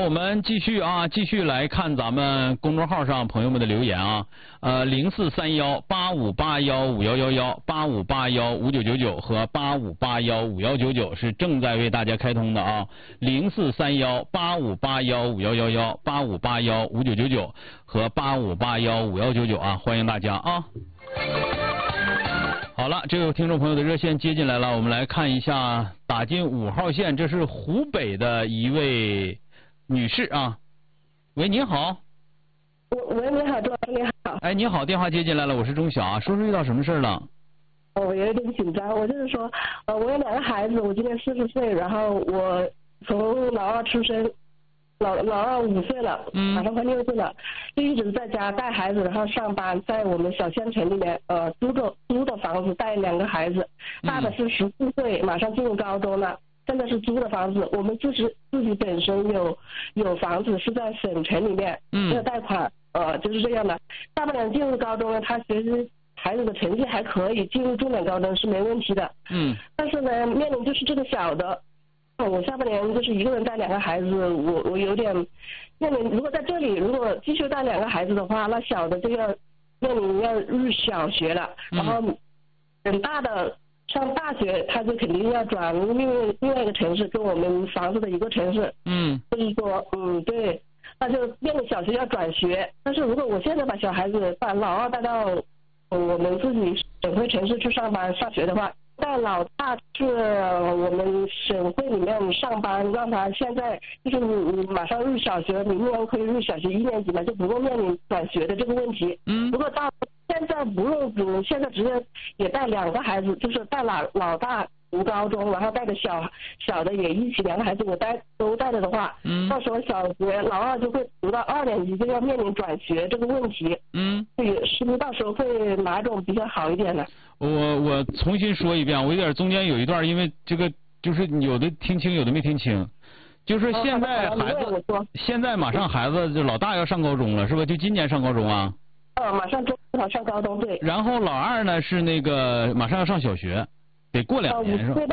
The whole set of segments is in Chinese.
我们继续来看咱们公众号上朋友们的留言啊，043185815111，85815999和85815199是正在为大家开通的啊，043185815111，85815999和85815199啊，欢迎大家啊。好了，这位听众朋友的热线接进来了，我们来看一下打进5号线，这是湖北的一位女士啊。喂，你好。 喂，你好，周老师，你好。 哎，你好，电话接进来了，我是钟晓啊，说说遇到什么事了？ 我有点紧张，我就是说，我有2个孩子，我今年40岁，然后我从老二出生，老二5岁了，马上快6岁了，就一直在家带孩子，然后上班，在我们小县城里面，租的房子带2个孩子，大的是14岁，马上进入高中了。现在是租的房子，我们自己本身有房子是在省城里面，没有贷款，就是这样的。大不了进入高中呢，他学习孩子的成绩还可以，进入重点高中是没问题的。但是呢，面临就是这个小的，我下半年就是一个人带2个孩子，我有点面临，如果在这里如果继续带2个孩子的话，那小的就要面临要入小学了，然后等大的上大学，他就肯定要转另外一个城市，跟我们房子的一个城市。就是说，对，那就面临小学要转学。但是如果我现在把老二带到我们自己省会城市去上班上学的话，带老大去我们省会里面上班，让他现在就是你马上入小学，明年可以入小学1年级嘛，就不用面临转学的这个问题。如果到现在不用，现在直接也带2个孩子，就是带老大读高中，然后带着小的也一起2个孩子我都带着的话，到时候小学老二就会读到2年级，就要面临转学这个问题。是不是到时候会哪种比较好一点呢？ 我重新说一遍，我有点中间有一段，因为这个就是有的听清，有的没听清。就是现在孩子，现在马上孩子就老大要上高中了，是吧？就今年上高中啊？ 马上中考上高中，对。 然后老二呢是那个马上要上小学，得过2年是吧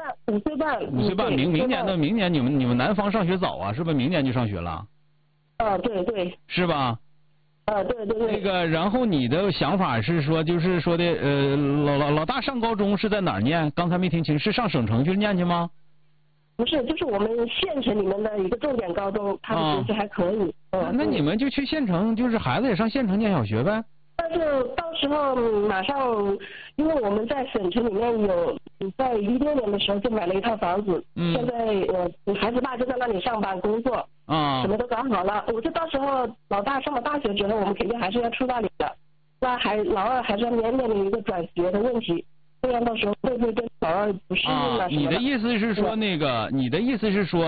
？5岁半，明年你们南方上学早啊，是不是？明年就上学了？ 对。 是吧？ 对。 那个，然后你的想法是说，就是说的，老大上高中是在哪儿念？刚才没听清，是上省城去念去吗？ 不是，就是我们县城里面的一个重点高中，他的学习还可以。 那你们就去县城，就是孩子也上县城念小学呗？ 但是到时候马上，因为我们在省城里面在16年的时候就买了一套房子，现在孩子爸就在那里上班工作，什么都搞好了。我就到时候老大上了大学之后，我们肯定还是要去那里的。那老二还是要面临一个转学的问题，这样到时候会不会跟老二不适应了什么的？ 你的意思是说